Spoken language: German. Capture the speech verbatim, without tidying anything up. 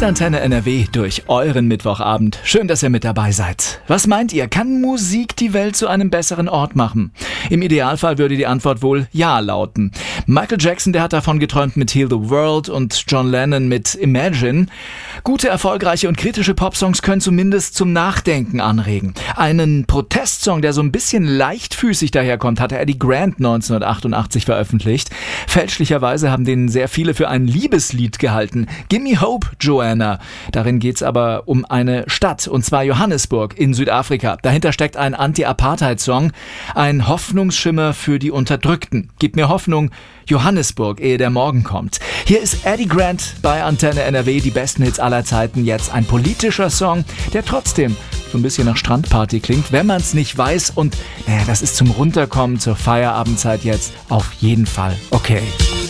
Mit Antenne N R W durch euren Mittwochabend. Schön, dass ihr mit dabei seid. Was meint ihr? Kann Musik die Welt zu einem besseren Ort machen? Im Idealfall würde die Antwort wohl ja lauten. Michael Jackson, der hat davon geträumt mit Heal the World und John Lennon mit Imagine. Gute, erfolgreiche und kritische Popsongs können zumindest zum Nachdenken anregen. Einen Protestsong, der so ein bisschen leichtfüßig daherkommt, hatte Eddie Grant neunzehnhundertachtundachtzig veröffentlicht. Fälschlicherweise haben den sehr viele für ein Liebeslied gehalten. Gimme Hope, Joanna. Darin geht's aber um eine Stadt, und zwar Johannesburg in Südafrika. Dahinter steckt ein Anti-Apartheid-Song, ein Hoffnungsschimmer für die Unterdrückten. Gib mir Hoffnung, Johannesburg, ehe der Morgen kommt. Hier ist Eddie Grant bei Antenne N R W, die besten Hits aller Zeiten. Jetzt ein politischer Song, der trotzdem so ein bisschen nach Strandparty klingt, wenn man es nicht weiß. Und naja, das ist zum Runterkommen, zur Feierabendzeit jetzt auf jeden Fall okay.